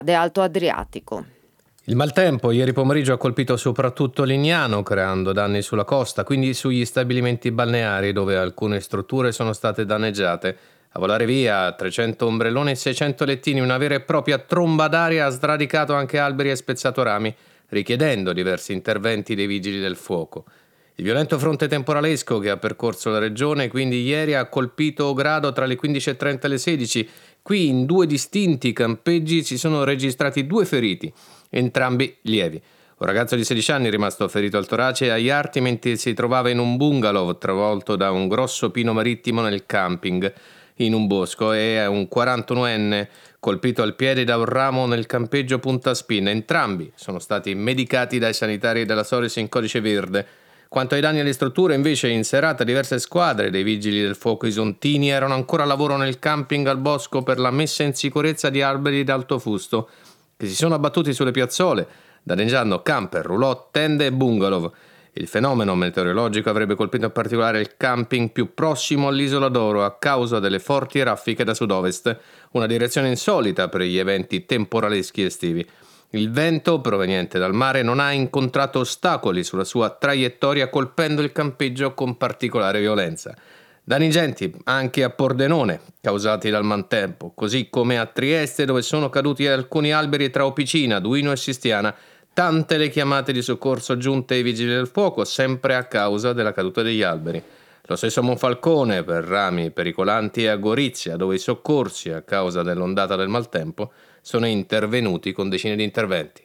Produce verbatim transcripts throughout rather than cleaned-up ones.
de Alto Adriatico. Il maltempo ieri pomeriggio ha colpito soprattutto Lignano, creando danni sulla costa, quindi sugli stabilimenti balneari, dove alcune strutture sono state danneggiate. A volare via trecento ombrelloni e seicento lettini, una vera e propria tromba d'aria ha sradicato anche alberi e spezzato rami, richiedendo diversi interventi dei vigili del fuoco. Il violento fronte temporalesco che ha percorso la regione quindi ieri ha colpito grado tra le quindici e trenta e le sedici. Qui in due distinti campeggi si sono registrati due feriti, entrambi lievi. Un ragazzo di sedici anni è rimasto ferito al torace e agli arti mentre si trovava in un bungalow travolto da un grosso pino marittimo nel camping in un bosco, e un quarantunovenne colpito al piede da un ramo nel campeggio Punta Spin. Entrambi sono stati medicati dai sanitari della Soris in codice verde. Quanto ai danni alle strutture, invece, in serata diverse squadre dei vigili del fuoco isontini erano ancora a lavoro nel camping al bosco per la messa in sicurezza di alberi d'alto fusto che si sono abbattuti sulle piazzole, danneggiando camper, roulotte, tende e bungalow. Il fenomeno meteorologico avrebbe colpito in particolare il camping più prossimo all'isola d'Oro a causa delle forti raffiche da sud-ovest, una direzione insolita per gli eventi temporaleschi estivi. Il vento proveniente dal mare non ha incontrato ostacoli sulla sua traiettoria, colpendo il campeggio con particolare violenza. Danni ingenti anche a Pordenone, causati dal maltempo, così come a Trieste, dove sono caduti alcuni alberi tra Opicina, Duino e Sistiana. Tante le chiamate di soccorso giunte ai vigili del fuoco, sempre a causa della caduta degli alberi. Lo stesso a Monfalcone per rami pericolanti, e a Gorizia, dove i soccorsi, a causa dell'ondata del maltempo, sono intervenuti con decine di interventi.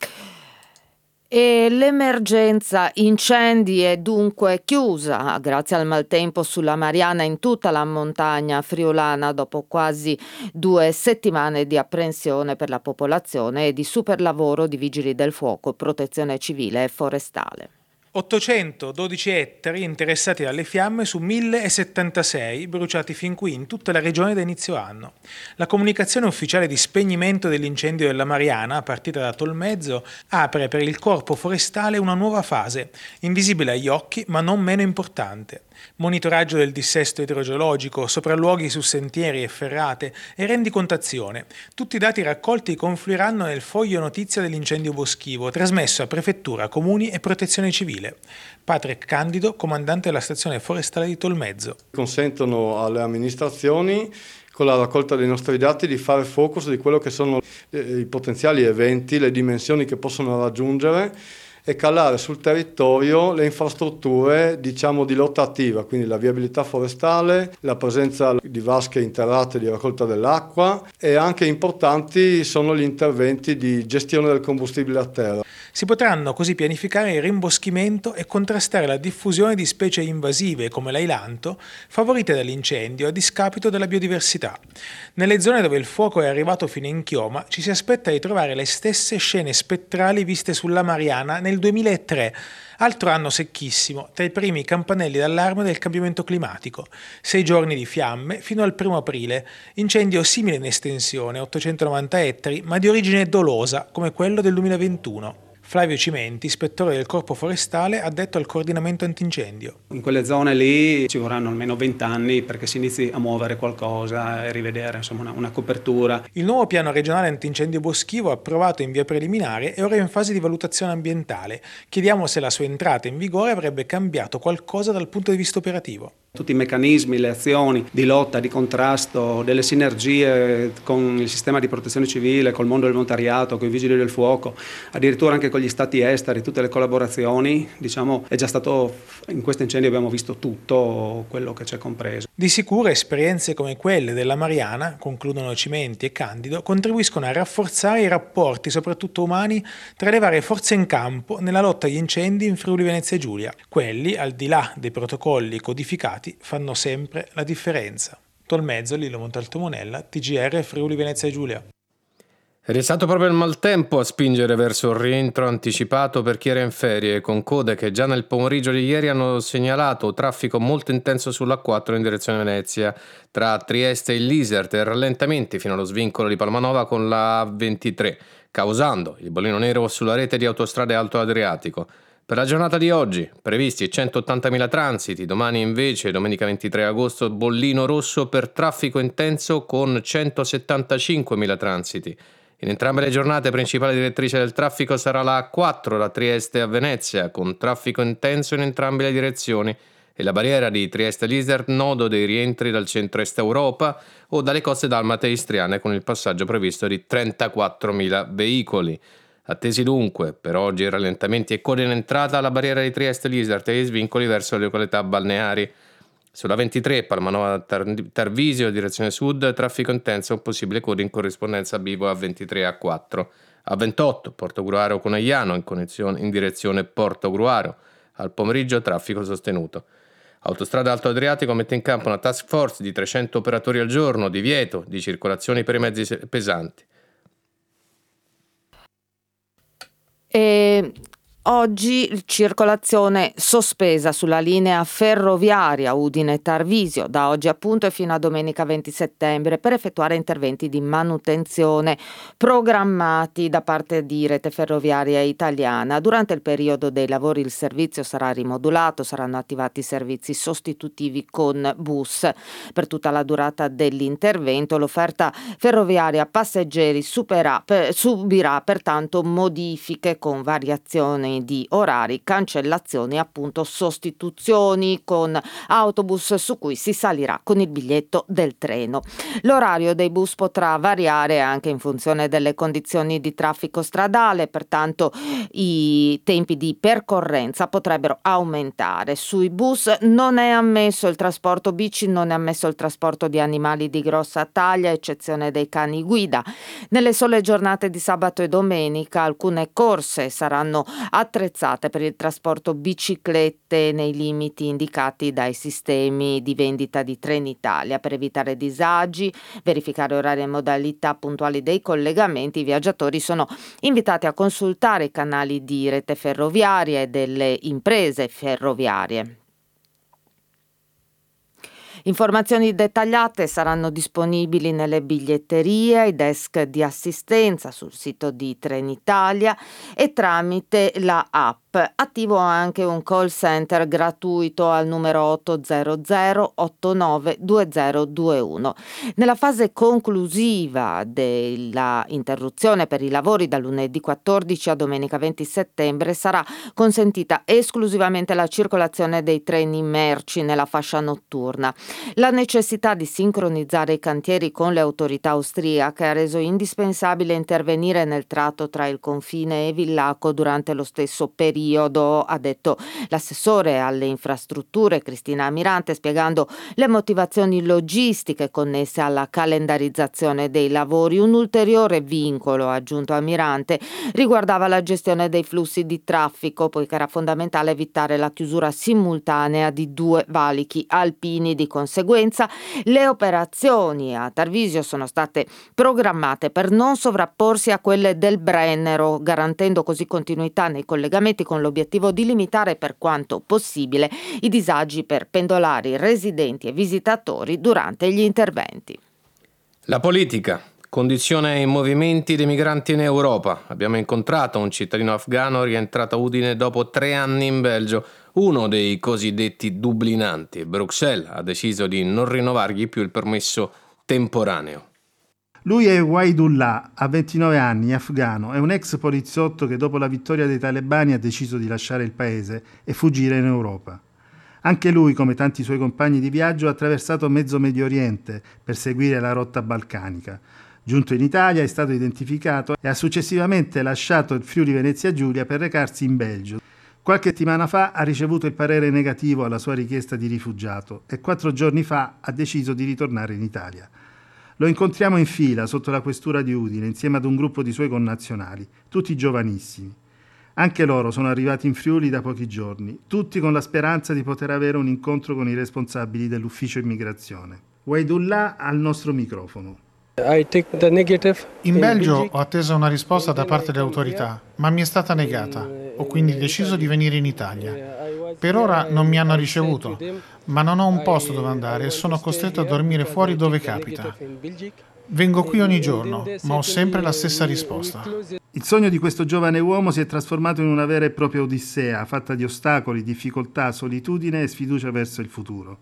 E l'emergenza incendi è dunque chiusa grazie al maltempo sulla Mariana in tutta la montagna friulana, dopo quasi due settimane di apprensione per la popolazione e di super lavoro di vigili del fuoco, protezione civile e forestale. ottocentododici ettari interessati dalle fiamme su mille settantasei bruciati fin qui in tutta la regione da inizio anno. La comunicazione ufficiale di spegnimento dell'incendio della Mariana, partita da Tolmezzo, apre per il corpo forestale una nuova fase, invisibile agli occhi ma non meno importante. Monitoraggio del dissesto idrogeologico, sopralluoghi su sentieri e ferrate e rendicontazione. Tutti i dati raccolti confluiranno nel foglio notizia dell'incendio boschivo, trasmesso a prefettura, comuni e protezione civile. Patrick Candido, comandante della stazione forestale di Tolmezzo. Consentono alle amministrazioni, con la raccolta dei nostri dati, di fare focus di quello che sono i potenziali eventi, le dimensioni che possono raggiungere, e calare sul territorio le infrastrutture, diciamo, di lotta attiva, quindi la viabilità forestale, la presenza di vasche interrate di raccolta dell'acqua, e anche importanti sono gli interventi di gestione del combustibile a terra. Si potranno così pianificare il rimboschimento e contrastare la diffusione di specie invasive come l'ailanto, favorite dall'incendio a discapito della biodiversità. Nelle zone dove il fuoco è arrivato fino in chioma ci si aspetta di trovare le stesse scene spettrali viste sulla Mariana nel duemilatré, altro anno secchissimo, tra i primi campanelli d'allarme del cambiamento climatico. Sei giorni di fiamme fino al primo aprile, incendio simile in estensione, ottocentonovanta ettari, ma di origine dolosa, come quello del duemilaventuno. Flavio Cimenti, ispettore del Corpo Forestale, addetto al coordinamento antincendio. In quelle zone lì ci vorranno almeno venti anni perché si inizi a muovere qualcosa e rivedere, insomma, una, una copertura. Il nuovo piano regionale antincendio boschivo, approvato in via preliminare, è ora in fase di valutazione ambientale. Chiediamo se la sua entrata in vigore avrebbe cambiato qualcosa dal punto di vista operativo. Tutti i meccanismi, le azioni di lotta, di contrasto, delle sinergie con il sistema di protezione civile, col mondo del volontariato, con i vigili del fuoco, addirittura anche con gli stati esteri, tutte le collaborazioni, diciamo, è già stato, in questo incendio abbiamo visto tutto quello che c'è compreso. Di sicuro esperienze come quelle della Mariana, concludono Cimenti e Candido, contribuiscono a rafforzare i rapporti, soprattutto umani, tra le varie forze in campo nella lotta agli incendi in Friuli Venezia Giulia. Quelli, al di là dei protocolli codificati, fanno sempre la differenza. Tolmezzo, Lillo Montalto Monella, T G R Friuli Venezia Giulia. Ed è stato proprio il maltempo a spingere verso il rientro anticipato per chi era in ferie, con code che già nel pomeriggio di ieri hanno segnalato traffico molto intenso sull'A quattro in direzione Venezia, tra Trieste e l'Isert, e rallentamenti fino allo svincolo di Palmanova con la A ventitré, causando il bollino nero sulla rete di autostrade Alto Adriatico. Per la giornata di oggi, previsti centottantamila transiti, domani invece, domenica ventitré agosto, bollino rosso per traffico intenso con centosettantacinquemila transiti. In entrambe le giornate principale direttrice del traffico sarà la A quattro da Trieste a Venezia, con traffico intenso in entrambe le direzioni, e la barriera di Trieste-Lisert, nodo dei rientri dal centro-est Europa o dalle coste dalmate e istriane, con il passaggio previsto di trentaquattromila veicoli. Attesi dunque per oggi rallentamenti e code in entrata alla barriera di Trieste-Lisert e gli svincoli verso le località balneari. Sulla ventitré Palmanova-Tarvisio, direzione sud, traffico intenso, possibile coda in corrispondenza Bivo a ventitré A quattro. A ventotto Portogruaro-Conegliano, in, connessione, in direzione Portogruaro. Al pomeriggio traffico sostenuto. Autostrada Alto Adriatico mette in campo una task force di trecento operatori al giorno, divieto di circolazione per i mezzi pesanti. E oggi circolazione sospesa sulla linea ferroviaria Udine-Tarvisio, da oggi appunto e fino a domenica venti settembre, per effettuare interventi di manutenzione programmati da parte di Rete Ferroviaria Italiana. Durante il periodo dei lavori il servizio sarà rimodulato, saranno attivati servizi sostitutivi con bus. Per tutta la durata dell'intervento l'offerta ferroviaria passeggeri supera, per, subirà pertanto modifiche con variazioni di orari, cancellazioni, appunto sostituzioni con autobus su cui si salirà con il biglietto del treno. L'orario dei bus potrà variare anche in funzione delle condizioni di traffico stradale, pertanto i tempi di percorrenza potrebbero aumentare. Sui bus non è ammesso il trasporto bici, non è ammesso il trasporto di animali di grossa taglia, a eccezione dei cani guida. Nelle sole giornate di sabato e domenica alcune corse saranno attrezzate per il trasporto biciclette nei limiti indicati dai sistemi di vendita di Trenitalia. Per evitare disagi, verificare orari e modalità puntuali dei collegamenti, i viaggiatori sono invitati a consultare i canali di Rete Ferroviaria e delle imprese ferroviarie. Informazioni dettagliate saranno disponibili nelle biglietterie, ai desk di assistenza, sul sito di Trenitalia e tramite la app. Attivo anche un call center gratuito al numero otto zero zero otto nove due zero due uno. Nella fase conclusiva della interruzione per i lavori da lunedì quattordici a domenica venti settembre sarà consentita esclusivamente la circolazione dei treni merci nella fascia notturna. La necessità di sincronizzare i cantieri con le autorità austriache ha reso indispensabile intervenire nel tratto tra il confine e Villacco durante lo stesso periodo, ha detto l'assessore alle infrastrutture Cristina Amirante, spiegando le motivazioni logistiche connesse alla calendarizzazione dei lavori. Un ulteriore vincolo, ha aggiunto Amirante, riguardava la gestione dei flussi di traffico, poiché era fondamentale evitare la chiusura simultanea di due valichi alpini. Di conseguenza le operazioni a Tarvisio sono state programmate per non sovrapporsi a quelle del Brennero, garantendo così continuità nei collegamenti, con l'obiettivo di limitare per quanto possibile i disagi per pendolari, residenti e visitatori durante gli interventi. La politica condiziona i movimenti dei migranti in Europa. Abbiamo incontrato un cittadino afghano rientrato a Udine dopo tre anni in Belgio, uno dei cosiddetti dublinanti. Bruxelles ha deciso di non rinnovargli più il permesso temporaneo. Lui è Waidullah, ha ventinove anni, afghano, è un ex poliziotto che dopo la vittoria dei talebani ha deciso di lasciare il paese e fuggire in Europa. Anche lui, come tanti suoi compagni di viaggio, ha attraversato mezzo Medio Oriente per seguire la rotta balcanica. Giunto in Italia è stato identificato e ha successivamente lasciato il Friuli Venezia Giulia per recarsi in Belgio. Qualche settimana fa ha ricevuto il parere negativo alla sua richiesta di rifugiato e quattro giorni fa ha deciso di ritornare in Italia. Lo incontriamo in fila sotto la questura di Udine insieme ad un gruppo di suoi connazionali, tutti giovanissimi. Anche loro sono arrivati in Friuli da pochi giorni, tutti con la speranza di poter avere un incontro con i responsabili dell'ufficio immigrazione. Waidullah al nostro microfono. In Belgio ho atteso una risposta da parte delle autorità, ma mi è stata negata. Ho quindi deciso di venire in Italia. Per ora non mi hanno ricevuto, ma non ho un posto dove andare e sono costretto a dormire fuori dove capita. Vengo qui ogni giorno, ma ho sempre la stessa risposta. Il sogno di questo giovane uomo si è trasformato in una vera e propria odissea, fatta di ostacoli, difficoltà, solitudine e sfiducia verso il futuro.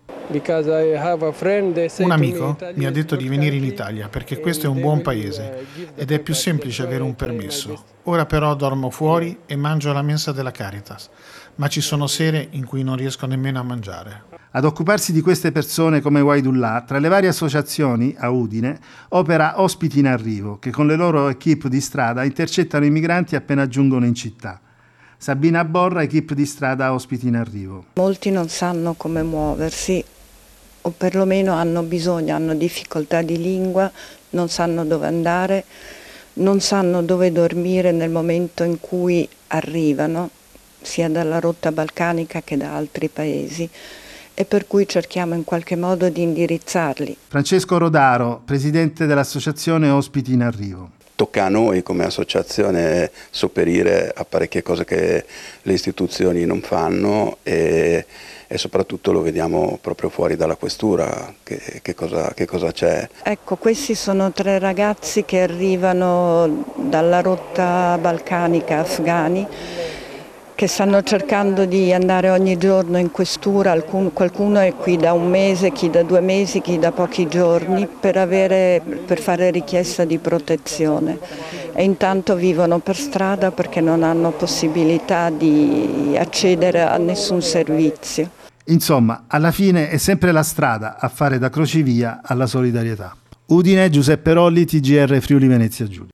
Un amico mi ha detto di venire in Italia perché questo è un buon paese ed è più semplice avere un permesso. Ora però dormo fuori e mangio alla mensa della Caritas, ma ci sono sere in cui non riesco nemmeno a mangiare. Ad occuparsi di queste persone come Waidullah, tra le varie associazioni, a Udine, opera Ospiti in Arrivo, che con le loro equip di strada intercettano i migranti appena giungono in città. Sabina Borra, equip di strada Ospiti in Arrivo. Molti non sanno come muoversi, o perlomeno hanno bisogno, hanno difficoltà di lingua, non sanno dove andare, non sanno dove dormire nel momento in cui arrivano, sia dalla rotta balcanica che da altri paesi, e per cui cerchiamo in qualche modo di indirizzarli. Francesco Rodaro, presidente dell'associazione Ospiti in Arrivo. Tocca a noi come associazione sopperire a parecchie cose che le istituzioni non fanno e, e soprattutto lo vediamo proprio fuori dalla questura, che, che, cosa, che cosa c'è. Ecco, questi sono tre ragazzi che arrivano dalla rotta balcanica, afghani, che stanno cercando di andare ogni giorno in questura. Alcun, qualcuno è qui da un mese, chi da due mesi, chi da pochi giorni, per, avere, per fare richiesta di protezione. E intanto vivono per strada perché non hanno possibilità di accedere a nessun servizio. Insomma, alla fine è sempre la strada a fare da crocevia alla solidarietà. Udine, Giuseppe Rolli, T G R Friuli Venezia Giulia.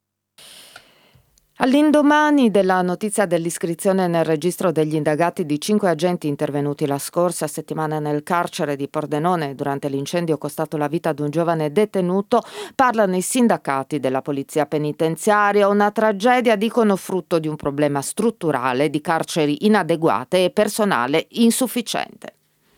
All'indomani della notizia dell'iscrizione nel registro degli indagati di cinque agenti intervenuti la scorsa settimana nel carcere di Pordenone durante l'incendio costato la vita ad un giovane detenuto, parlano i sindacati della polizia penitenziaria. Una tragedia, dicono, frutto di un problema strutturale di carceri inadeguate e personale insufficiente.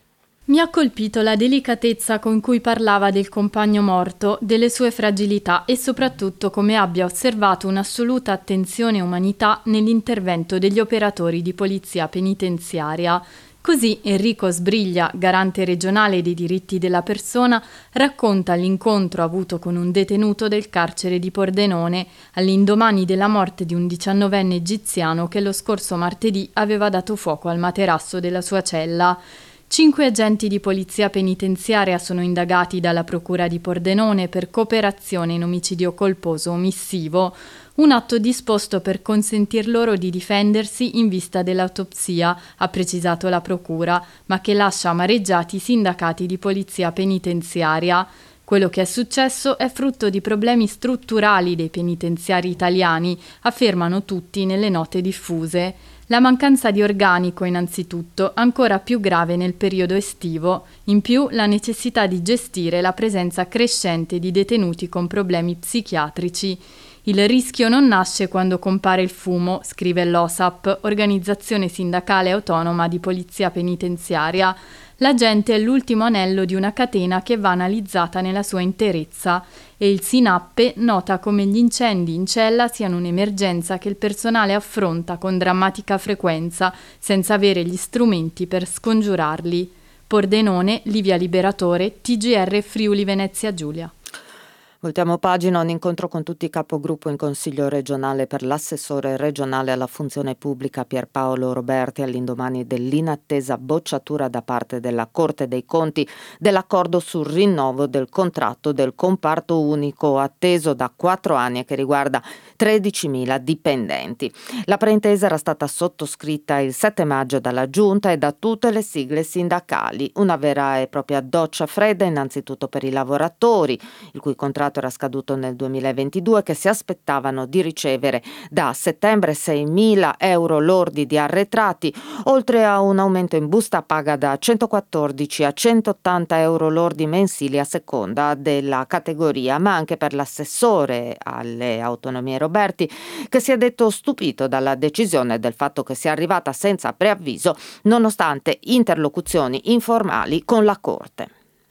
Mi ha colpito la delicatezza con cui parlava del compagno morto, delle sue fragilità e soprattutto come abbia osservato un'assoluta attenzione e umanità nell'intervento degli operatori di polizia penitenziaria. Così Enrico Sbriglia, garante regionale dei diritti della persona, racconta l'incontro avuto con un detenuto del carcere di Pordenone all'indomani della morte di un diciannovenne egiziano che lo scorso martedì aveva dato fuoco al materasso della sua cella. Cinque agenti di polizia penitenziaria sono indagati dalla Procura di Pordenone per cooperazione in omicidio colposo omissivo, un atto disposto per consentir loro di difendersi in vista dell'autopsia, ha precisato la Procura, ma che lascia amareggiati i sindacati di polizia penitenziaria. Quello che è successo è frutto di problemi strutturali dei penitenziari italiani, affermano tutti nelle note diffuse. La mancanza di organico, innanzitutto, ancora più grave nel periodo estivo, in più la necessità di gestire la presenza crescente di detenuti con problemi psichiatrici. Il rischio non nasce quando compare il fumo, scrive l'O S A P, organizzazione sindacale autonoma di polizia penitenziaria. L'agente è l'ultimo anello di una catena che va analizzata nella sua interezza e il SINAPPE nota come gli incendi in cella siano un'emergenza che il personale affronta con drammatica frequenza senza avere gli strumenti per scongiurarli. Pordenone, Livia Liberatore, T G R Friuli Venezia Giulia. Voltiamo pagina. Un incontro con tutti i capogruppo in Consiglio regionale per l'assessore regionale alla funzione pubblica Pierpaolo Roberti all'indomani dell'inattesa bocciatura da parte della Corte dei Conti dell'accordo sul rinnovo del contratto del comparto unico atteso da quattro anni e che riguarda tredicimila dipendenti. La preintesa era stata sottoscritta il sette maggio dalla Giunta e da tutte le sigle sindacali. Una vera e propria doccia fredda innanzitutto per i lavoratori, il cui contratto era scaduto nel duemilaventidue, che si aspettavano di ricevere da settembre seimila euro lordi di arretrati, oltre a un aumento in busta paga da centoquattordici a centottanta euro lordi mensili a seconda della categoria, ma anche per l'assessore alle autonomie Roberti, che si è detto stupito dalla decisione del fatto che sia arrivata senza preavviso, nonostante interlocuzioni informali con la Corte.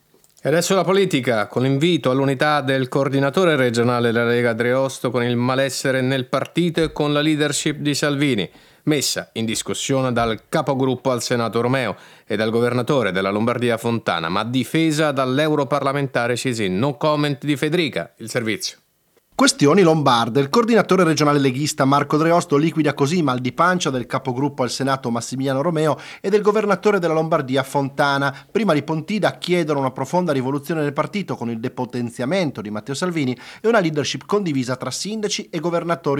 E adesso la politica, con l'invito all'unità del coordinatore regionale della Lega Dreosto con il malessere nel partito e con la leadership di Salvini, messa in discussione dal capogruppo al Senato Romeo e dal governatore della Lombardia Fontana, ma difesa dall'europarlamentare Cisin. No comment di Federica, il servizio. Questioni lombarde. Il coordinatore regionale leghista Marco Dreosto liquida così i mal di pancia del capogruppo al Senato Massimiliano Romeo e del governatore della Lombardia Fontana. Prima di Pontida chiedono una profonda rivoluzione del partito con il depotenziamento di Matteo Salvini e una leadership condivisa tra sindaci e governatori